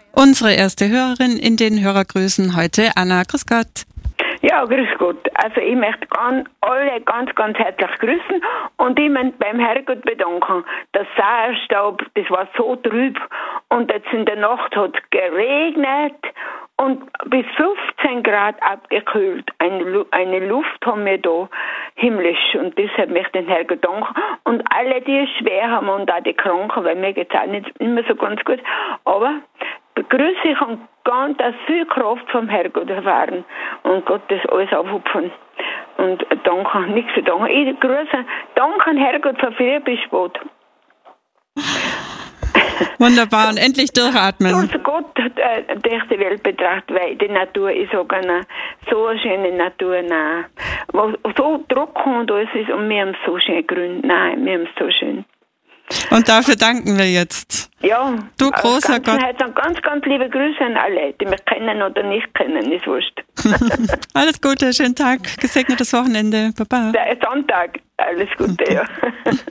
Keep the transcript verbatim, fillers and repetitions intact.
Unsere erste Hörerin in den Hörergrüßen heute, Anna. Grüß Gott. Ja, grüß Gott. Also ich möchte ganz, alle ganz, ganz herzlich grüßen und ich möchte beim Herrgott bedanken. Der Sauerstaub, das war so trüb und jetzt in der Nacht hat es geregnet und bis fünfzehn Grad abgekühlt. Eine, eine Luft haben wir da himmlisch und deshalb möchte ich den Herrgott danken. Und alle, die es schwer haben und auch die Kranken, weil mir geht es auch nicht immer so ganz gut, aber begrüße ich und ganz viel Kraft vom Herrgott erfahren und Gott das alles aufopfern. Und danke, nichts zu danken. Ich grüße, danke Herrgott für viel bis spät. Wunderbar, und endlich durchatmen. Und Gott hat äh, durch die Welt betrachtet, weil die Natur ist auch eine, so eine schöne Natur, nein. Wo so trocken und alles ist und wir haben es so schön grün. Nein, wir haben es so schön. Und dafür danken wir jetzt. Ja, du großer Gott. Herzen, ganz, ganz liebe Grüße an alle, die mich kennen oder nicht kennen, ist wurscht. Alles Gute, schönen Tag, gesegnetes Wochenende, Baba. Der Sonntag, alles Gute, ja.